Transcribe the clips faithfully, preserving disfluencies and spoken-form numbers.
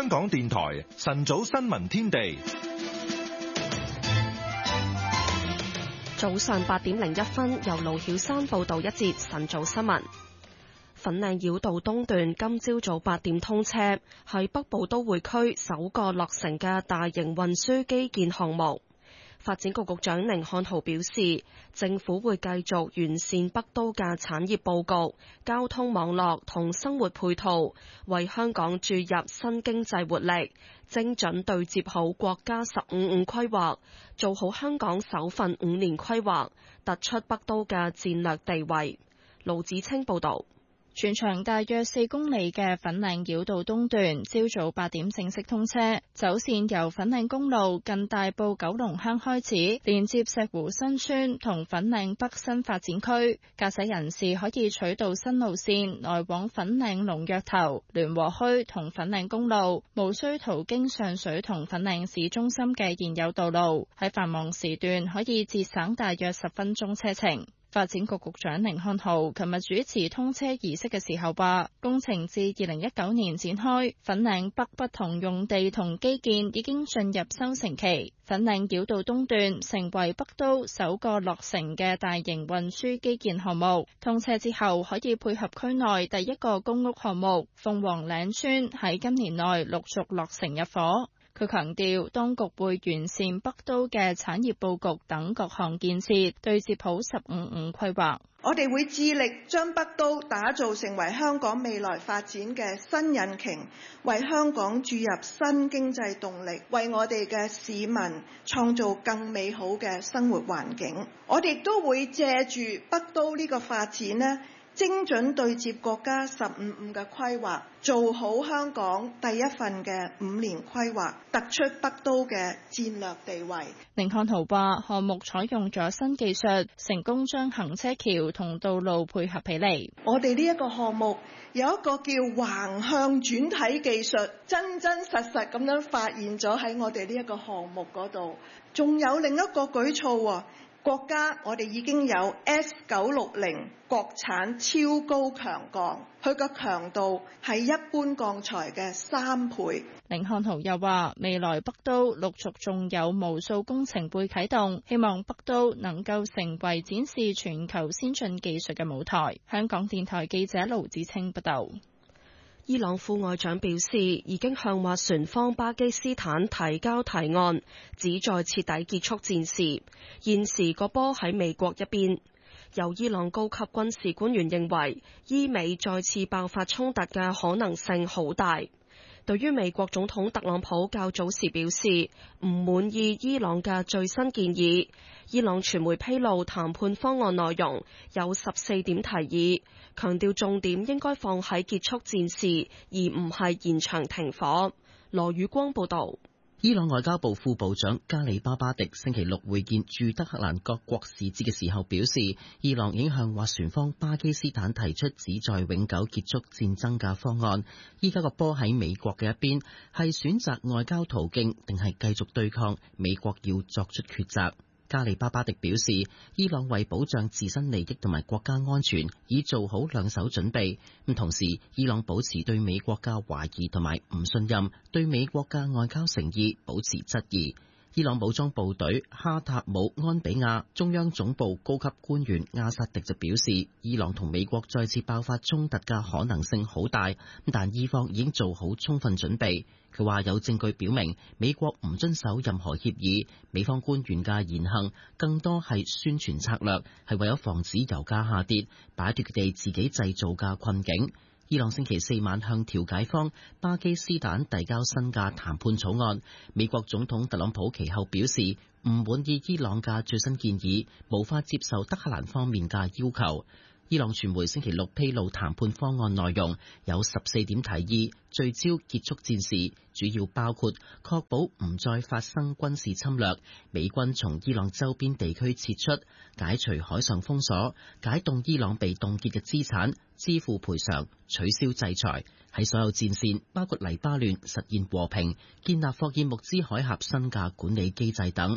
香港電台晨早新聞天地。 早上八點零一分，由盧曉珊報道一節晨早新聞。粉嶺繞道東段今朝早八點通車，係北部都會區首個落成嘅大型運輸基建項目。發展局局長甯漢豪表示，政府會繼續完善北都嘅產業佈局、交通網絡同生活配套，為香港注入新經濟活力，精準對接好國家十五五規劃，做好香港首份五年規劃，突出北都嘅戰略地位。盧子清報導。 全長大約四公里嘅粉嶺繞道東段，朝早八點正式通車。走線由粉嶺公路近大埔九龍鄉開始，連接石湖新村同粉嶺北新發展區。駕駛人士可以取道新路線來往粉嶺龍躍頭、聯和墟同粉嶺公路，無需途經上水同粉嶺市中心嘅現有道路。喺繁忙時段可以節省大約十分鐘車程。發展局局長甯漢豪琴日主持通車儀式嘅時候話，工程自二零一九年展開，粉嶺北不同用地同基建已經進入收成期。粉嶺繞道東段成為北都首個落成嘅大型運輸基建項目，通車之後可以配合區內第一個公屋項目鳳凰嶺村喺今年內陸續落成入伙。佢強調，當局會完善北都嘅產業佈局等各項建設，對接好十五五規劃。 我哋會致力將北都打造成為香港未來發展嘅新引擎，為香港注入新經濟動力，為我哋嘅市民創造更美好嘅生活環境。我哋都會借住北都呢個發展呢，精準對接國家十五五嘅規劃，做好香港第一份嘅五年規劃，突出北都嘅戰略地位。 甯漢豪話，項目採用咗新技術，成功將行車橋同道路配合起嚟。 我哋呢一個項目有一個叫橫向轉體技術，真真實實咁樣發現咗喺我哋呢一個項目嗰度。仲有另一個舉措喎。國家我哋已經有 S 九六零國產超高強鋼，佢個強度係一般鋼材嘅三倍。 甯漢豪又話，未來北都陸續仲有無數工程會啟動，希望北都能夠成為展示全球先進技術嘅舞台。香港電台記者盧子清報道。 伊朗副外長表示，已經向斡旋方巴基斯坦提交提案，旨在徹底結束戰事。現時個波喺美國一邊。有伊朗高級軍事官員認為，伊美再次爆發衝突嘅可能性好大。對於美國總統特朗普較早時表示唔滿意伊朗嘅最新建議，伊朗傳媒披露談判方案內容有十四點提議，強調重點應該放喺結束戰事，而唔係延長停火。羅宇光報道。 伊朗外交部副部長加里巴巴迪星期六會見駐德黑蘭各國使節嘅時候表示，伊朗已經向斡旋方巴基斯坦提出旨在永久結束戰爭嘅方案。依家個波喺美國嘅一邊，係選擇外交途徑定係繼續對抗，美國要作出抉擇。加里巴巴迪表示，伊朗為保障自身利益同埋國家安全，已做好兩手準備。咁同時，伊朗保持對美國嘅懷疑同埋唔信任，對美國嘅外交誠意保持質疑。伊朗武裝部隊哈塔姆安比亞中央總部高級官員阿薩迪就表示，伊朗同美國再次爆發衝突嘅可能性好大，但伊方已經做好充分準備。佢話有證據表明美國唔遵守任何協議，美方官員嘅言行更多係宣傳策略，係為咗防止油價下跌，擺脫佢哋自己製造嘅困境。伊朗星期四晚向調解方巴基斯坦遞交新嘅談判草案，美國總統特朗普其後表示唔滿意伊朗嘅最新建議，無法接受德黑蘭方面嘅要求。伊朗傳媒星期六披露談判方案內容有十四點提議，聚焦結束戰事，主要包括確保唔再發生軍事侵略，美軍從伊朗周邊地區撤出，解除海上封鎖，解凍伊朗被凍結嘅資產，支付賠償，取消制裁，喺所有戰線包括黎巴嫩實現和平，建立霍爾木茲海峽新嘅管理機制等。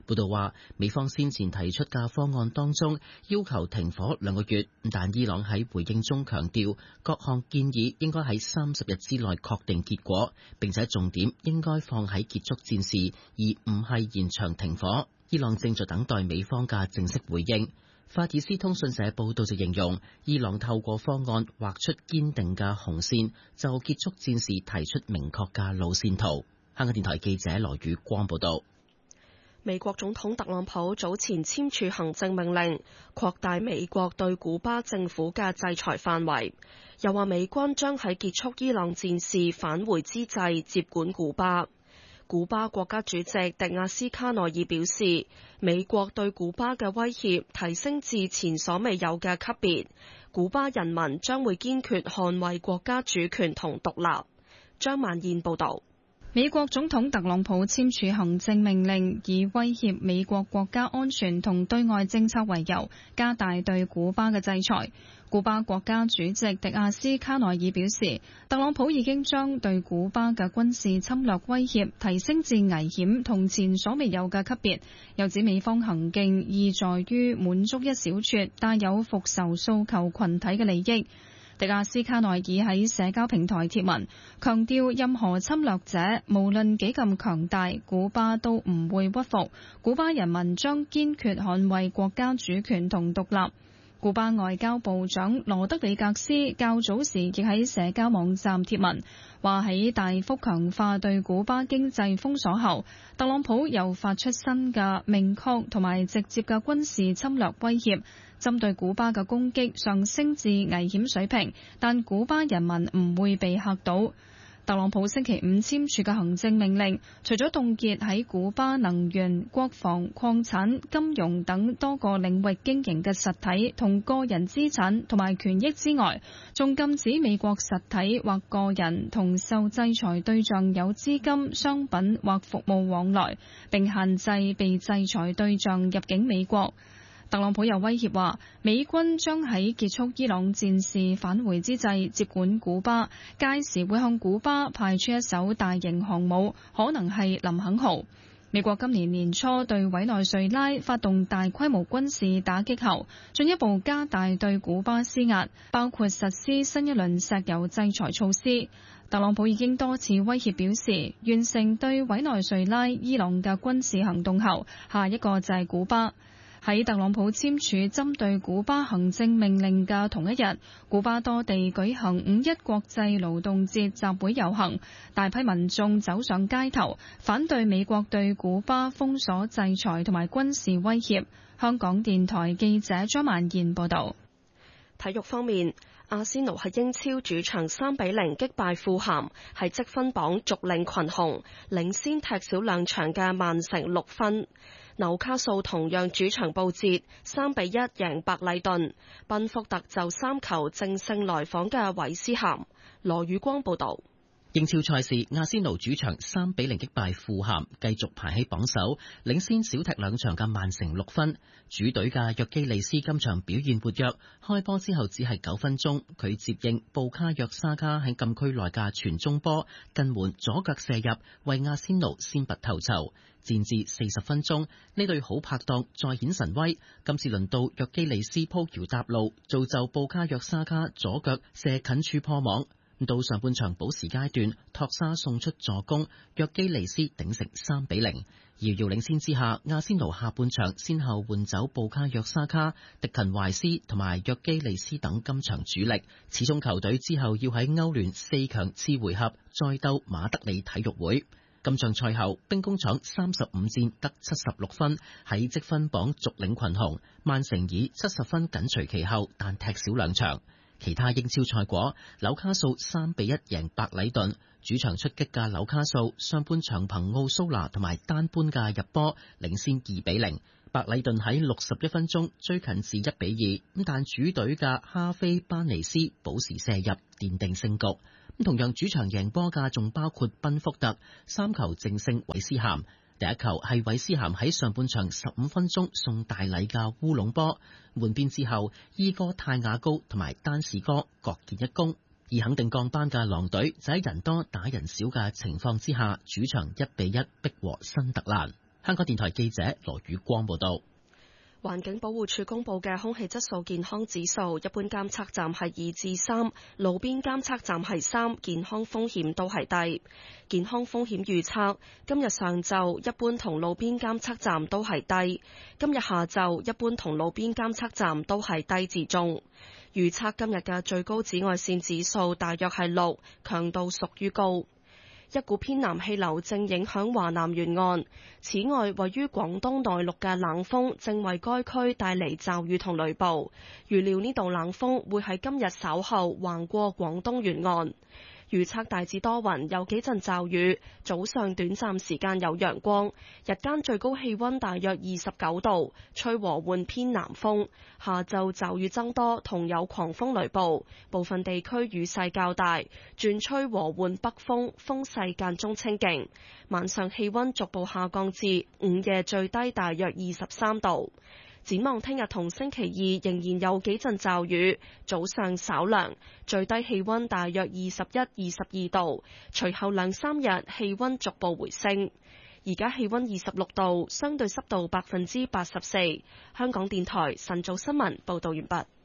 報道話，美方先前提出嘅方案當中要求停火兩個月，但伊朗喺回應中強調，各項建議應該喺三十日之內確定結果，並且重點應該放喺結束戰事，而唔係延長停火。伊朗正在等待美方嘅正式回應。法爾斯通訊社報道就形容，伊朗透過方案畫出堅定嘅紅線，就結束戰事提出明確嘅路線圖。香港電台記者羅宇光報道。 美國總統特朗普早前簽署行政命令，擴大美國對古巴政府嘅制裁範圍，又話美軍將喺結束伊朗戰事返回之際接管古巴。古巴國家主席迪亞斯卡內爾表示，美國對古巴嘅威脅提升至前所未有嘅級別，古巴人民將會堅決捍衛國家主權同獨立。張曼燕報道。 美國總統特朗普簽署行政命令，以威脅美國國家安全同對外政策為由，加大對古巴嘅制裁。古巴國家主席迪亞斯卡內爾表示，特朗普已經將對古巴嘅軍事侵略威脅提升至危險同前所未有嘅級別，又指美方行徑意在於滿足一小撮帶有復仇訴求群體嘅利益。迪亞斯卡內爾喺社交平台貼文，強調任何侵略者無論幾咁強大，古巴都唔會屈服，古巴人民將堅決捍衛國家主權同獨立。古巴外交部長羅德里格斯較早時亦喺社交網站貼文，話喺大幅強化對古巴經濟封鎖後，特朗普又發出新嘅明確同埋直接嘅軍事侵略威脅，針對古巴嘅攻擊上升至危險水平，但古巴人民唔會被嚇到。特朗普星期五簽署嘅行政命令，除咗凍結喺古巴能源、國防、礦產、金融等多個領域經營嘅實體同個人資產同埋權益之外，仲禁止美國實體或個人同受制裁對象有資金、商品或服務往來，並限制被制裁對象入境美國。特朗普又威脅話，美軍將喺結束伊朗戰事返回之際接管古巴，屆時會向古巴派出一艘大型航母，可能係林肯號。美國今年年初對委內瑞拉發動大規模軍事打擊後，進一步加大對古巴施壓，包括實施新一輪石油制裁措施。特朗普已經多次威脅表示，完成對委內瑞拉、伊朗嘅軍事行動後，下一個就係古巴。喺特朗普簽署針對古巴行政命令嘅同一日，古巴多地舉行五一國際勞動節集會遊行，大批民眾走上街頭，反對美國對古巴封鎖制裁同埋軍事威脅。香港電台記者張曼燕報道。 體育方面，阿仙奴喺英超主場三比零擊敗富咸，係積分榜續領群雄，領先踢少兩場嘅曼城六分。紐卡素同樣主場報捷，三比一贏白禮頓。賓福特就三球正勝來訪嘅韋斯咸。羅宇光報道。 英超賽事，阿仙奴主場三比零擊敗富咸，繼續排喺榜首，領先少踢兩場嘅曼城六分。主隊嘅約基利斯今場表現活躍，開波之後只係九分鐘，佢接應布卡約沙卡喺禁區內嘅傳中波，近門左腳射入，為阿仙奴先拔頭籌。戰至四十分鐘，呢對好拍檔再顯神威，今次輪到約基利斯鋪橋搭路，造就布卡約沙卡左腳射近處破網。到上半場補時階段，托沙送出助攻，約基利斯頂成三比零。遙遙領先之下，阿仙奴下半場先後換走布卡約沙卡、迪勤懷斯同埋約基利斯等今場主力，始終球隊之後要喺歐聯四強次回合再鬥馬德里體育會。今場賽後，兵工廠三十五戰得七十六分，喺積分榜續領群雄。曼城以七十分緊隨其後，但踢少兩場。其他英超賽果，紐卡素三比一贏白禮頓，主場出擊嘅紐卡素上半場憑奧蘇拿同埋丹班嘅入波領先二比零。白禮頓喺六十一分鐘追近至一比二，但主隊嘅哈菲班尼斯補時射入奠定勝局。同樣主場贏波嘅仲包括賓福特，三球淨勝韋斯咸。第一球係韋斯咸喺上半場十五分鐘送大禮嘅烏龍波，換邊之後，伊哥泰亞高同埋丹士哥各建一功。而肯定降班嘅狼隊就喺人多打人少嘅情況之下，主場一比一逼和新特蘭。 香港電台記者羅宇光報道。 環境保護署公布嘅空氣質素健康指數，一般監測站係二至三，路邊監測站係三，健康風險都係低。健康風險預測，今日上晝一般同路邊監測站都係低，今日下晝一般同路邊監測站都係低至中。預測今日嘅最高紫外線指數大約係六，強度屬於高。一股偏南氣流正影響華南沿岸，此外位於廣東內陸嘅冷鋒正為該區帶嚟驟雨同雷暴，預料呢道冷鋒會喺今日稍後橫過廣東沿岸。預測大致多雲，有幾陣驟雨，早上短暫時間有陽光，日間最高氣溫大約二十九度，吹和緩偏南風。下晝驟雨增多，同有狂風雷暴，部分地區雨勢較大，轉吹和緩北風，風勢間中清勁。晚上氣溫逐步下降至午夜最低大約二十三度。展望聽日同星期二仍然有幾陣驟雨，早上稍涼，最低氣溫大約二十一、二十二度。隨後兩三日氣溫逐步回升。而家氣溫二十六度，相對濕度百分之八十四。香港電台晨早新聞報道完畢。